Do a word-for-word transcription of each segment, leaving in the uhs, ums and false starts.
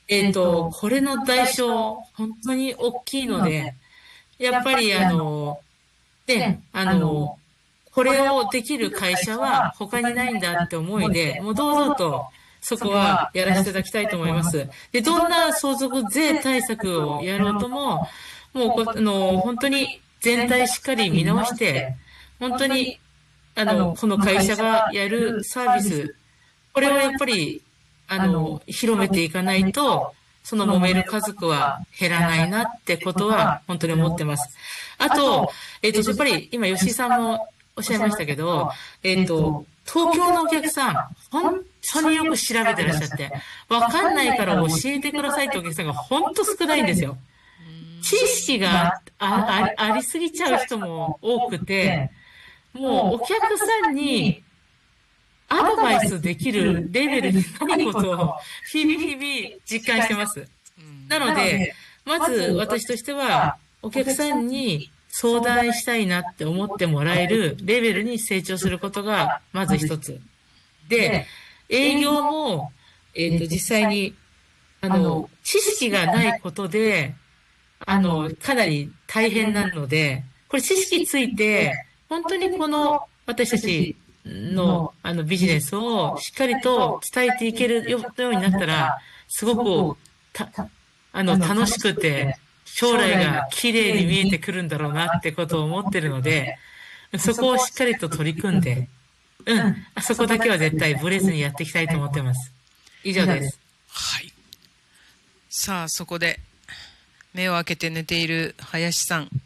えっと、これの代償、本当に大きいので、やっぱりあの、で、あの、これをできる会社は他にないんだって思いで、もう堂々とそこはやらせていただきたいと思います。で、どんな相続税対策をやろうとも、もうこ、あの、本当に全体しっかり見直して、本当に、あの、この会社がやるサービス、これをやっぱり、あの、広めていかないと、その揉める家族は減らないなってことは本当に思ってます。あと、えっと、やっぱり今吉井さんもおっしゃいましたけど、えっと、東京のお客さん、本当によく調べてらっしゃって、わかんないから教えてくださいってお客さんが本当少ないんですよ。知識がああありすぎちゃう人も多くて、もうお客さんにアドバイスできるレベルにないことを日々日々実感してます。なので、まず私としてはお客さんに相談したいなって思ってもらえるレベルに成長することがまず一つ。で、営業も、えっと、実際に、あの、知識がないことで、あの、かなり大変なので、これ知識ついて、本当にこの私たちのあのビジネスをしっかりと伝えていけるようになったら、すごくた、あの、楽しくて、将来が綺麗に見えてくるんだろうなってことを思ってるので、そこをしっかりと取り組んで、うん、あそこだけは絶対ブレずにやっていきたいと思ってます。以上です。 はい。さあ、そこで、目を開けて寝ている林さん。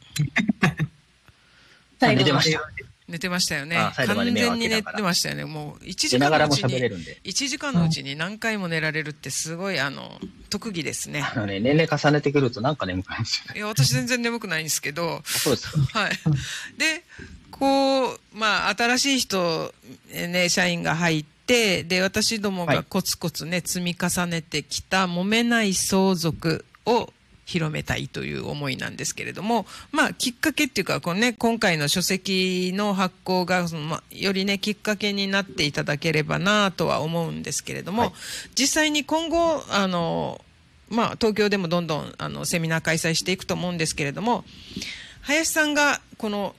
寝てました。 寝てましたよね。完全に寝てましたよね。もういちじかんのうちに、いちじかんのうちに何回も寝られるってすごい、あの、特技ですね。 あのね、年齢重ねてくるとなんか眠くなるんですよ。 いや、私全然眠くないんですけど。 そうですか。 はい。で、こう、まあ、新しい人、ね、社員が入って、で、私どもがコツコツね、積み重ねてきた揉めない相続を広めたいという思いなんですけれども、まあ、きっかけっていうか、このね、今回の書籍の発行が、そのまあ、よりね、きっかけになっていただければなとは思うんですけれども、はい、実際に今後、あの、まあ、東京でもどんどん、あの、セミナー開催していくと思うんですけれども、林さんがこの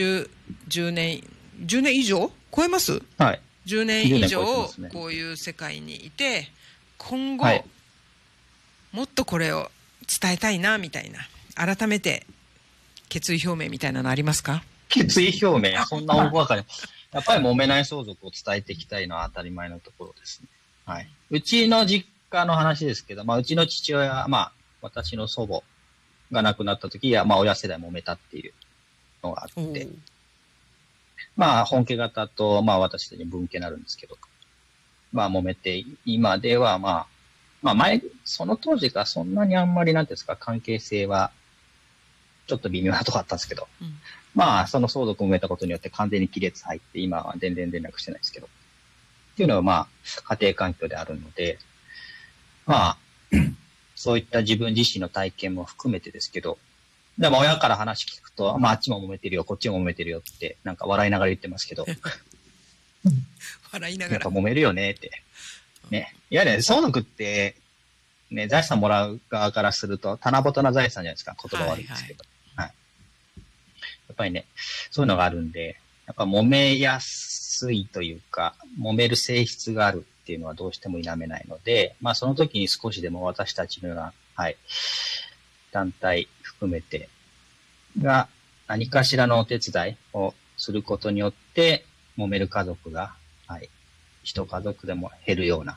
10、10年、じゅうねん以上超えます？ はい。 じゅうねん以上、こういう世界にいて、今後、はい、もっとこれを伝えたいな、みたいな、改めて決意表明みたいなのありますか？ 決意表明、そんな大掛かり。やっぱり揉めない相続を伝えていきたいのは当たり前のところですね。はい。うちの実家の話ですけど、まあ、うちの父親、まあ、私の祖母が亡くなった時は、まあ、親世代揉めたっていうのがあって、まあ、本家方と、まあ、私たちに分家になるんですけど、まあ、揉めて、今では、まあ、まあ、前、その当時からそんなにあんまり、なんていうんですか、関係性は、ちょっと微妙なとこあったんですけど、うん、まあ、その相続を埋めたことによって完全に亀裂入って、今は全然連絡してないですけど、っていうのは、まあ、家庭環境であるので、まあ、そういった自分自身の体験も含めてですけど、でも親から話聞くと、まあ、あっちも揉めてるよ、こっちも揉めてるよって、なんか笑いながら言ってますけど。 笑いながら。 やっぱ揉めるよねって。ね。いやね、相続って、ね、財産もらう側からすると、棚ぼたな財産じゃないですか、言葉悪いですけど。はい、はい。やっぱりね、そういうのがあるんで、やっぱ揉めやすいというか、揉める性質があるっていうのはどうしても否めないので、まあその時に少しでも私たちのような、はい、団体含めてが何かしらのお手伝いをすることによって揉める家族が、はい、一家族でも減るような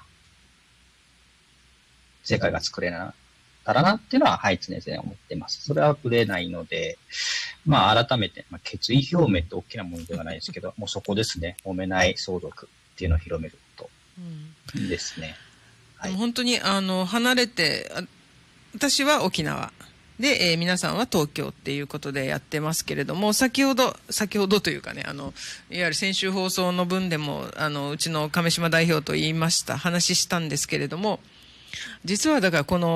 世界が作れなたらなっていうのは、はい、常々思っています。それはぶれないので、まあ改めて、まあ、決意表明って大きなものではないですけど、もうそこですね、揉めない相続っていうのを広めることですね。 うん、はい、本当にあの離れて、私は沖縄で、えー、皆さんは東京っていうことでやってますけれども、先ほど先ほどというかね、あのいわゆる先週放送の分でもあのうちの亀島代表と言いました話したんですけれども、実はだからこの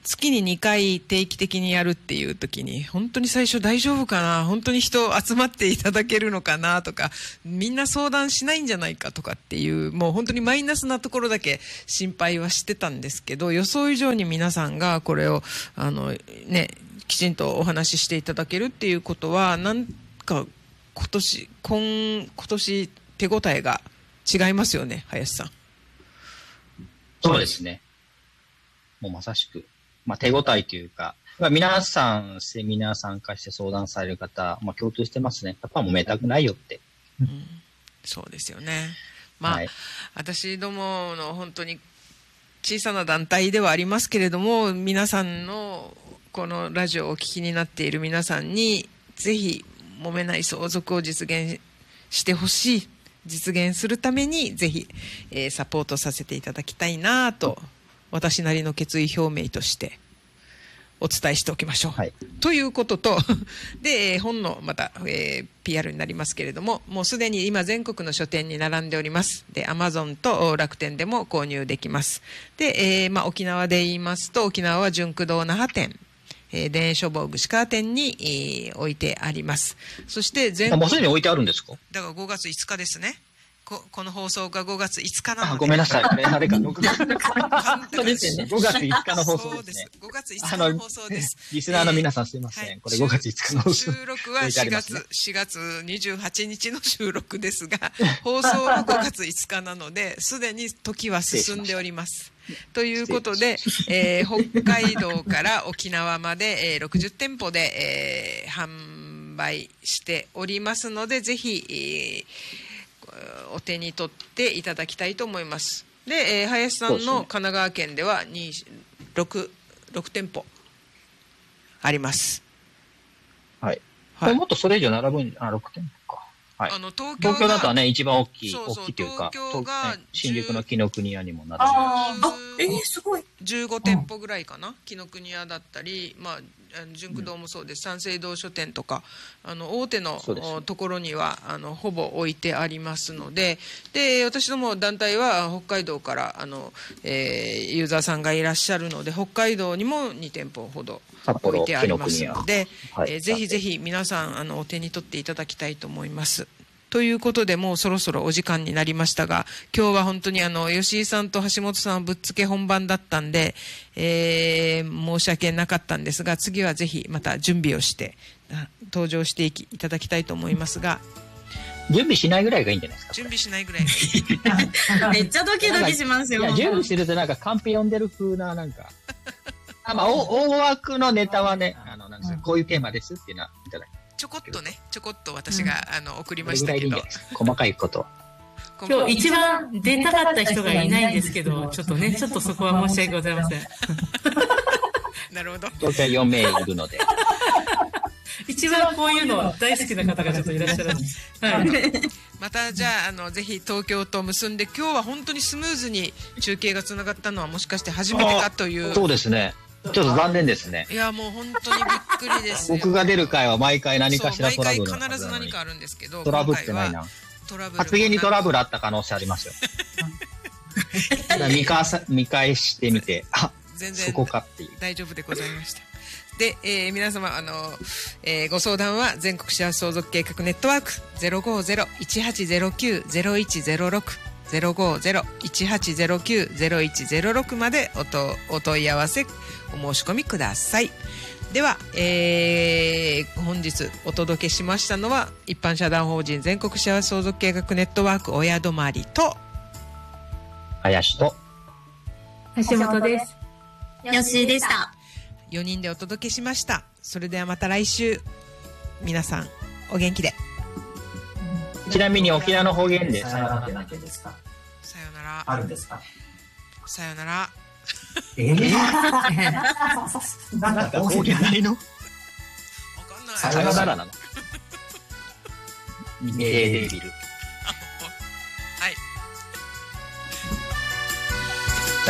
月ににかい定期的にやるっていう時に、本当に最初大丈夫かな、本当に人集まっていただけるのかなとか、みんな相談しないんじゃないかとかっていう、もう本当にマイナスなところだけ心配はしてたんですけど、予想以上に皆さんがこれを、あの、ね、きちんとお話ししていただけるっていうことは、なんか今年、今、今年手応えが違いますよね、林さん。 そうですね。もうまさしく。まあ、手応えというか、まあ、皆さん、セミナー参加して相談される方、まあ、共通してますね。やっぱ揉めたくないよって。 うん、そうですよね。まあ、 はい、 私どもの本当に小さな団体ではありますけれども、皆さんのこのラジオをお聞きになっている皆さんに、ぜひ揉めない相続を実現してほしい。実現するために、ぜひ、えー、サポートさせていただきたいなと、私なりの決意表明としてお伝えしておきましょう。 はい、 ということと、で、本のまた、えー、ピーアール になりますけれども、もうすでに今全国の書店に並んでおります。で、Amazon と楽天でも購入できます。で、えー、まあ、沖縄で言いますと、沖縄は純駆動那覇店、えー、田園書房串川店に、えー、置いてあります。そして全国、 もうすでに置いてあるんですか？ だからごがついつかですね。こ, この放送がごがついつかなので。 あ、ごめんなさい。これあれか。ろくがつそうですよね。 ごがついつかの放送ですね。 ごがついつかの放送です。 リスナーの皆さんすいません。えーはい、これごがついつかの放送。 収録はしがつ、ね、しがつにじゅうはちにちの収録ですが、放送はごがついつかなので、すでに時は進んでおります。ということで、えー、北海道から沖縄まで、えー、ろくじゅってんぽで、えー、販売しておりますので、ぜひ、えーお手に取っていただきたいと思います。で、えー、林さんの神奈川県ではに 6, 6店舗あります。 はい。はい、もっとそれ以上並ぶん、あ、ろくてんぽか。はい。あの東京、東京だとね、一番大きい、そうそう大きいというか、東京が、ね、新宿の紀ノ国屋にもなってます。ああ、えー、すごい。 じゅうごてんぽぐらいかな。紀ノ国屋だったり、まあ、純駆動もそうです、三省堂書店とかあの大手の、ね、ところにはあのほぼ置いてありますので、で私ども団体は北海道からあの、えー、ユーザーさんがいらっしゃるので、北海道にもにてんぽほど置いてありますので、はい、えー、ぜひぜひ皆さんあのお手に取っていただきたいと思います。ということで、もうそろそろお時間になりましたが、今日は本当にあの吉井さんと橋本さんはぶっつけ本番だったんで、えー、申し訳なかったんですが、次はぜひまた準備をして登場していきいただきたいと思いますが、 準備しないぐらいがいいんじゃないですか。 準備しないぐらいがいい。 めっちゃドキドキしますよ。 いや、準備してるとなんかカンペ読んでる風な、なんか。あ、まあ、大枠のネタはね、あの、なんですか、こういうテーマですっていうのはいただきます。 ちょこっとね、ちょこっと私が、うん、あの送りましたけど、 細かいこと。 今日一番出たかった人がいないんですけど、ちょっとね、ちょっとそこは申し訳ございません。 なるほど。 東京よんめいいるので。 一番こういうの大好きな方がちょっといらっしゃるんです。はい。 またじゃあ、あのぜひ東京と結んで、今日は本当にスムーズに中継がつながったのはもしかして初めてかという。 そうですね。ちょっと残念ですね。 いや、もう本当にびっくりですよ。 僕が出る回は毎回何かしらトラブル。 毎回必ず何かあるんですけど、 トラブってないな。トラブル。発言にトラブルあった可能性ありますよ。見返さ、見返してみて、あ、全然そこかっていう。 大丈夫でございました。で、えー、皆様、あの、えー、ご相談は全国幸せ相続計画ネットワーク ゼロごゼロ いちはちゼロきゅう ゼロいちゼロろく ゼロごゼロ いちはちゼロきゅう ゼロいちゼロろくまでおとお問い合わせお申し込みください。では、えー、本日お届けしましたのは一般社団法人全国幸せ相続計画ネットワーク親泊まりと林と橋本です。 吉井でした。 よにんでお届けしました。それではまた来週、皆さんお元気で。 ちなみに沖縄の方言でさよならって何て言うんですか。 さよならあるんですか。 さよなら。 えー、 なんか方言ないの。わかんない。 さよならなの。ミネーデビル。